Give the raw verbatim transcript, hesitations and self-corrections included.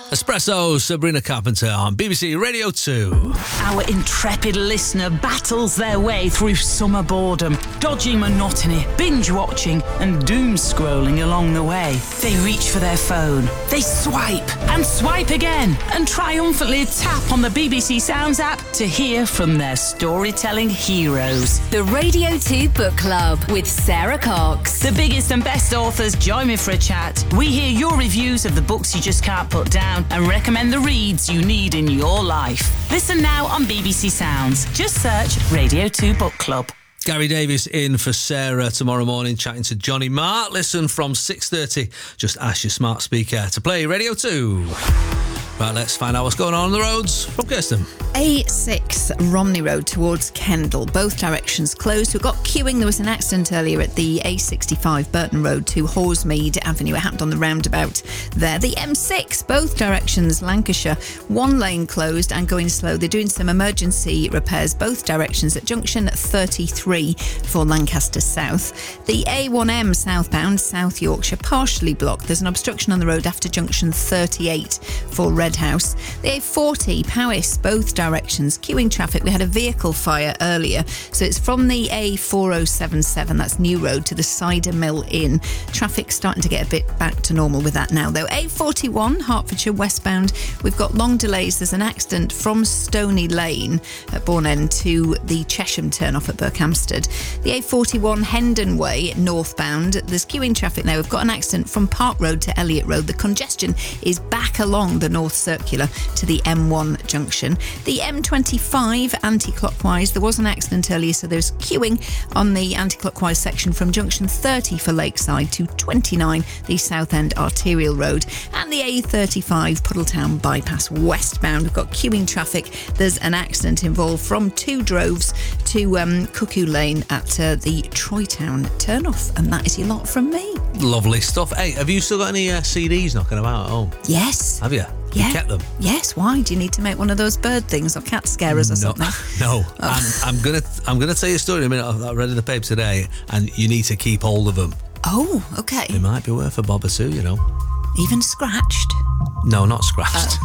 Espresso, Sabrina Carpenter on B B C Radio two. Our intrepid listener battles their way through summer boredom, dodging monotony, binge-watching and doom-scrolling along the way. They reach for their phone, they swipe and swipe again and triumphantly tap on the B B C Sounds app to hear from their storytelling heroes. The Radio two Book Club with Sarah Cox. The biggest and best authors join me for a chat. We hear your reviews of the books you just can't put down and recommend the reads you need in your life. Listen now on B B C Sounds. Just search Radio two Book Club. Gary Davis in for Sarah tomorrow morning, chatting to Johnny Marr. Listen from six thirty. Just ask your smart speaker to play Radio two. Right, let's find out what's going on on the roads from Kirsten. A six Romney Road towards Kendal. Both directions closed. We've got queuing. There was an accident earlier at the A sixty-five Burton Road to Horsmeade Avenue. It happened on the roundabout there. The M six, both directions, Lancashire. One lane closed and going slow. They're doing some emergency repairs, both directions at junction thirty-three for Lancaster South. The A one M southbound, South Yorkshire, partially blocked. There's an obstruction on the road after junction thirty-eight for Red House. The A forty, Powys, both directions, queuing traffic. We had a vehicle fire earlier, so it's from the A four oh seven seven, that's New Road, to the Cider Mill Inn. Traffic starting to get a bit back to normal with that now, though. A forty-one, Hertfordshire westbound, we've got long delays. There's an accident from Stony Lane at Bourne End to the Chesham turn-off at Berkhamsted. The A forty-one, Hendon Way, northbound, there's queuing traffic now. We've got an accident from Park Road to Elliott Road. The congestion is back along the North Circular to the M one junction. The M twenty-five anti-clockwise, there was an accident earlier, so there's queuing on the anti-clockwise section from junction thirty for Lakeside to twenty-nine, the Southend Arterial Road. And the A thirty-five Puddletown bypass westbound, we've got queuing traffic. There's an accident involved from Two Droves to um, Cuckoo Lane at uh, the Troytown turnoff. And that is your lot from me. Lovely stuff. Hey, have you still got any uh, C Ds knocking about at home? Yes. Have you? Yeah. You kept them? Yes. Why? Do you need to make one of those bird things or cat scarers or no, something? No. Oh. I'm, I'm gonna I'm gonna tell you a story in a minute I read in the paper today, and you need to keep hold of them. Oh, okay. It might be worth a bob or two, you know. Even scratched? No, not scratched.